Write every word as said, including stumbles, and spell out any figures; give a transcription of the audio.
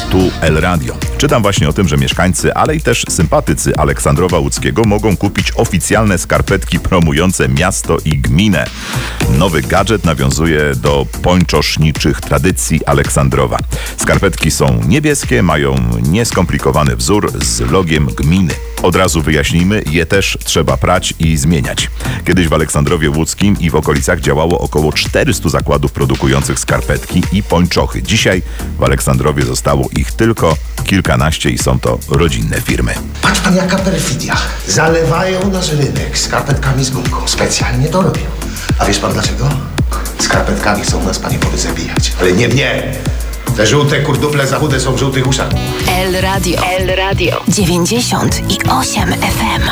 Tu El Radio. Czytam właśnie o tym, że mieszkańcy, ale i też sympatycy Aleksandrowa Łódzkiego mogą kupić oficjalne skarpetki promujące miasto i gminę. Nowy gadżet nawiązuje do pończoszniczych tradycji Aleksandrowa. Skarpetki są niebieskie, mają nieskomplikowany wzór z logiem gminy. Od razu wyjaśnijmy, je też trzeba prać i zmieniać. Kiedyś w Aleksandrowie Łódzkim i w okolicach działało około czterystu zakładów produkujących skarpetki i pończochy. Dzisiaj w Aleksandrowie zostało ich tylko kilkanaście i są to rodzinne firmy. Patrz pan, jaka perfidia. Zalewają nasz rynek skarpetkami z gumką. Specjalnie to robią. A wiesz pan dlaczego? Skarpetkami chcą nas, panie, zabijać. Ale nie mnie. Te żółte kurduple zachude są w żółtych uszach. El Radio. El Radio. dziewięćdziesiąt i osiem F M.